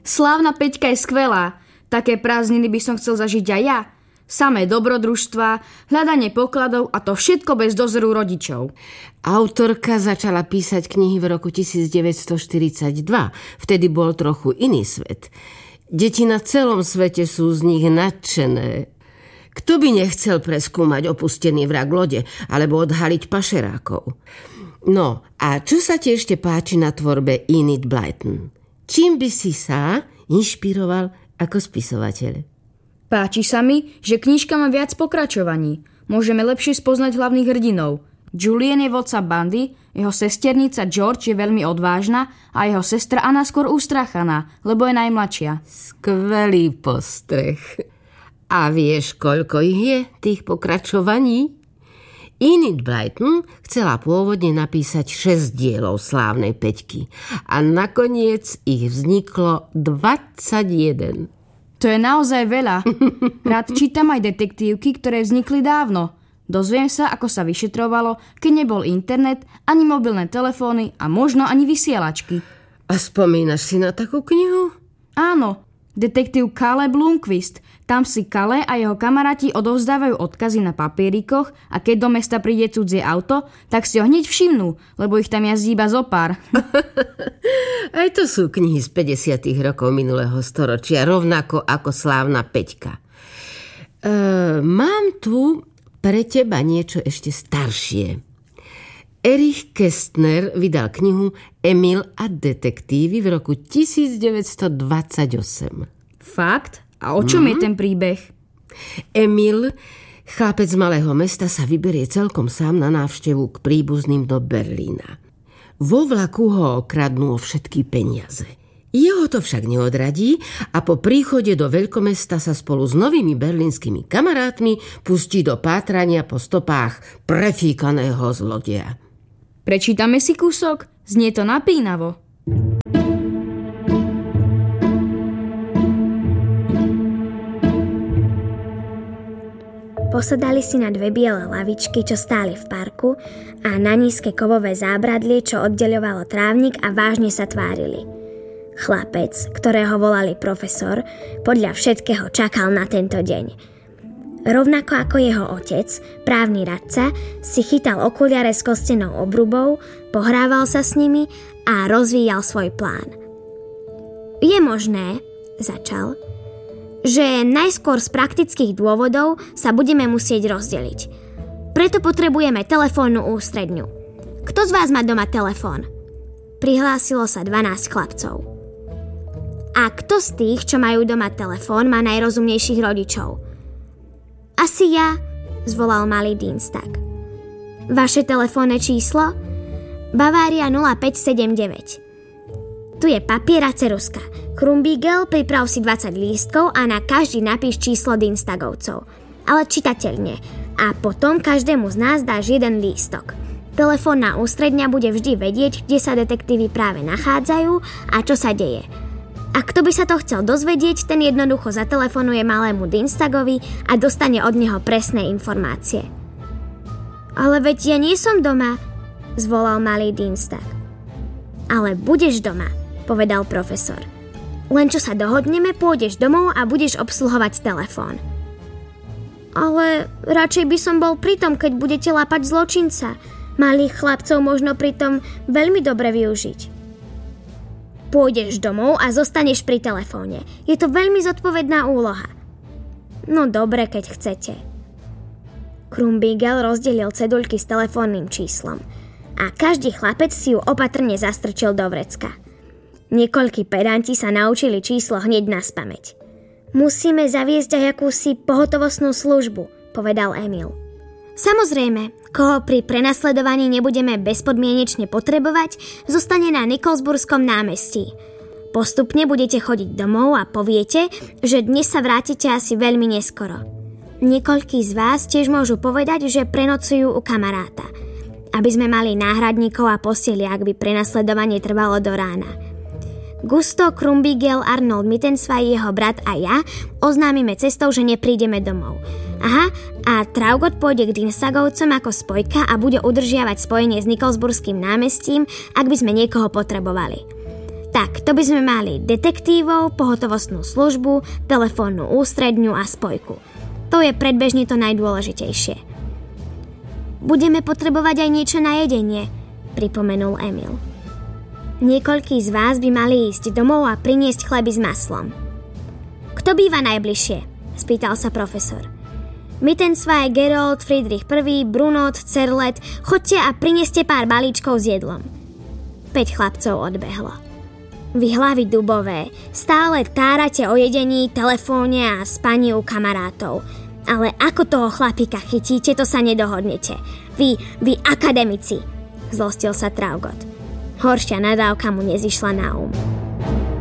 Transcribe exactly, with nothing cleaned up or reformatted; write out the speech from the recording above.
Slávna Peťka je skvelá. Také prázdniny by som chcel zažiť aj ja. Samé dobrodružstva, hľadanie pokladov a to všetko bez dozoru rodičov. Autorka začala písať knihy v roku devätnásťstoštyridsaťdva. Vtedy bol trochu iný svet. Deti na celom svete sú z nich nadšené. Kto by nechcel preskúmať opustený vrak lode alebo odhaliť pašerákov? No, a čo sa ti ešte páči na tvorbe Enid Blyton? Čím by si sa inšpiroval ako spisovateľ? Páči sa mi, že knižka má viac pokračovaní. Môžeme lepšie spoznať hlavných hrdinov. Julian je vodca bandy, jeho sesternica George je veľmi odvážna a jeho sestra Anna skôr ustrachaná, lebo je najmladšia. Skvelý postreh. A vieš, koľko ich je, tých pokračovaní? Enid Blyton chcela pôvodne napísať šesť dielov Slávnej Peťky a nakoniec ich vzniklo dvadsaťjeden. To je naozaj veľa. Rád čítam aj detektívky, ktoré vznikli dávno. Dozviem sa, ako sa vyšetrovalo, keď nebol internet, ani mobilné telefóny a možno ani vysielačky. A spomínaš si na takú knihu? Áno, detektív Kalle Blomqvist. Tam si Kalle a jeho kamaráti odovzdávajú odkazy na papierikoch a keď do mesta príde cudzie auto, tak si ho hneď všimnú, lebo ich tam jazdí iba zopár. Aj to sú knihy z päťdesiatych rokov minulého storočia, rovnako ako Slávna Peťka. E, mám tu pre teba niečo ešte staršie. Erich Kästner vydal knihu Emil a detektívy v roku devätnásťstodvadsaťosem. Fakt? A o čom mm. je ten príbeh? Emil, chlapec z malého mesta, sa vyberie celkom sám na návštevu k príbuzným do Berlína. Vo vlaku ho okradnú o všetky peniaze. Jeho to však neodradí a po príchode do veľkomesta sa spolu s novými berlínskymi kamarátmi pustí do pátrania po stopách prefíkaného zlodeja. Prečítame si kúsok? Znie to napínavo. Posadali si na dve biele lavičky, čo stáli v parku, a na nízke kovové zábradlie, čo oddeľovalo trávnik, a vážne sa tvárili. Chlapec, ktorého volali profesor, podľa všetkého čakal na tento deň. Rovnako ako jeho otec, právny radca, si chytal okuliare s kostenou obrubou, pohrával sa s nimi a rozvíjal svoj plán. Je možné, začal, že najskôr z praktických dôvodov sa budeme musieť rozdeliť. Preto potrebujeme telefónnu ústredňu. Kto z vás má doma telefón? Prihlásilo sa dvanásť chlapcov. A kto z tých, čo majú doma telefón, má najrozumnejších rodičov? Asi ja, zvolal malý Dienstag. Vaše telefónne číslo? Bavária nula päť sedem deväť. Tu je papier a ceruska. Krumbiegel, priprav si dvadsať lístkov a na každý napíš číslo Dienstagovcov. Ale čitateľne. A potom každému z nás dáš jeden lístok. Telefónna ústredňa bude vždy vedieť, kde sa detektívy práve nachádzajú a čo sa deje. A kto by sa to chcel dozvedieť, ten jednoducho zatelefonuje malému Dienstagovi a dostane od neho presné informácie. Ale veď ja nie som doma, zvolal malý Dienstag. Ale budeš doma, povedal profesor. Len čo sa dohodneme, pôjdeš domov a budeš obsluhovať telefón. Ale radšej by som bol pri tom, keď budete lapať zločinca. Malých chlapcov možno pritom veľmi dobre využiť. Pôjdeš domov a zostaneš pri telefóne. Je to veľmi zodpovedná úloha. No dobre, keď chcete. Krumbiegel rozdelil ceduľky s telefónnym číslom a každý chlapec si ju opatrne zastrčil do vrecka. Niekoľkí pedanti sa naučili číslo hneď naspamäť. Musíme zaviesť aj akúsi pohotovostnú službu, povedal Emil. Samozrejme, koho pri prenasledovaní nebudeme bezpodmienečne potrebovať, zostane na Nikolsburskom námestí. Postupne budete chodiť domov a poviete, že dnes sa vrátite asi veľmi neskoro. Niekoľkí z vás tiež môžu povedať, že prenocujú u kamaráta, aby sme mali náhradníkov a posteli, ak by prenasledovanie trvalo do rána. Gusto, Krumbiegel, Arnold Mittensvej, jeho brat a ja oznámime cestou, že neprídeme domov. Aha, a Traugot pôjde k Dienstagovcom ako spojka a bude udržiavať spojenie s Nikolsburským námestím, ak by sme niekoho potrebovali. Tak, to by sme mali detektívov, pohotovostnú službu, telefónnu ústredňu a spojku. To je predbežne to najdôležitejšie. Budeme potrebovať aj niečo na jedenie, pripomenul Emil. Niekoľkí z vás by mali ísť domov a priniesť chleby s maslom. Kto býva najbližšie? Spýtal sa profesor. Mittenzweig, Gerold, Friedrich I, Brunot, Cerlet, chodte a prineste pár balíčkov s jedlom. Päť chlapcov odbehlo. Vy hlavy dubové, stále tárate o jedení, telefóne a spaní u kamarátov. Ale ako toho chlapíka chytíte, to sa nedohodnete. Vy, vy akademici, zlostil sa Traugot. Horšia nadávka mu nezišla na um.